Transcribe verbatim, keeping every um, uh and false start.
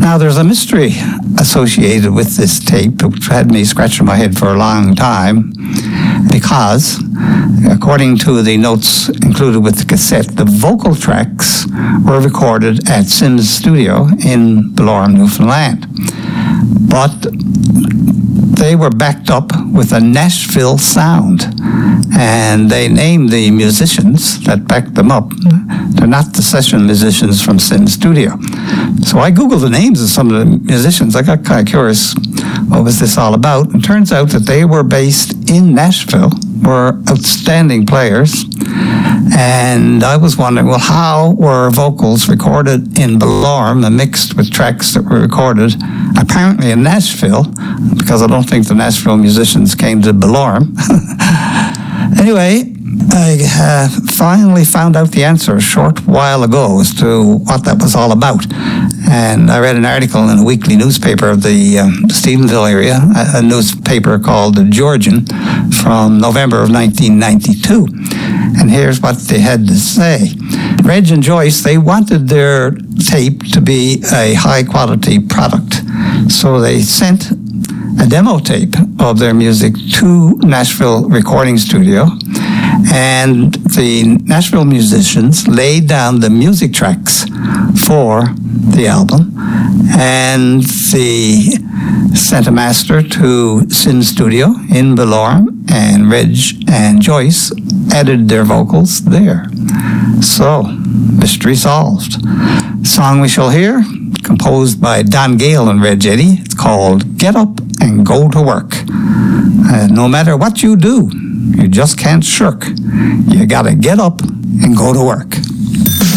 Now, there's a mystery associated with this tape, which had me scratching my head for a long time, because, according to the notes included with the cassette, the vocal tracks were recorded at Sims Studio in Belorme, Newfoundland. But they were backed up with a Nashville sound, and they named the musicians that backed them up. They're not the session musicians from Sim Studio. So I Googled the names of some of the musicians. I got kind of curious, what was this all about? And it turns out that they were based in Nashville, were outstanding players. And I was wondering, well, how were vocals recorded in Belorme and mixed with tracks that were recorded apparently in Nashville, because I don't think the Nashville musicians came to Belorme. Anyway, I uh, finally found out the answer a short while ago as to what that was all about. And I read an article in a weekly newspaper of the um, Stephenville area, a, a newspaper called The Georgian, from November of nineteen ninety-two. And here's what they had to say. Reg and Joyce, they wanted their tape to be a high-quality product. So they sent a demo tape of their music to Nashville Recording Studio, and the Nashville musicians laid down the music tracks for the album, and they sent a master to Sin Studio in Belorme, and Reg and Joyce added their vocals there. So, mystery solved. The song we shall hear, composed by Don Gale and Reg Eddy, it's called Get Up and Go to Work. Uh, no matter what you do, you just can't shirk. You gotta get up and go to work.